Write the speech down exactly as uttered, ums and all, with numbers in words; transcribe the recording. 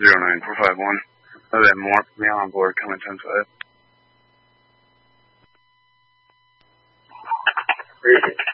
zero nine four five one. Other than more, me on board, coming ten five.